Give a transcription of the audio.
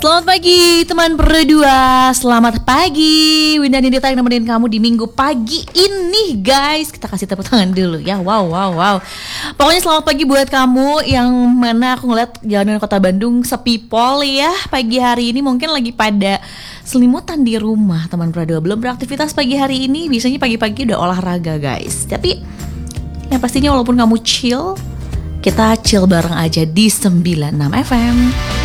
Selamat pagi teman berdua. Selamat pagi Winda Nindita yang nemenin kamu di minggu pagi ini guys. Kita kasih tepuk tangan dulu ya. Wow. Pokoknya selamat pagi buat kamu yang mana aku ngeliat jalanan kota Bandung sepi pol ya. Pagi hari ini mungkin lagi pada selimutan di rumah teman berdua. Belum beraktivitas pagi hari ini. Biasanya pagi-pagi udah olahraga guys. Tapi yang pastinya walaupun kamu chill, kita chill bareng aja di 96 FM.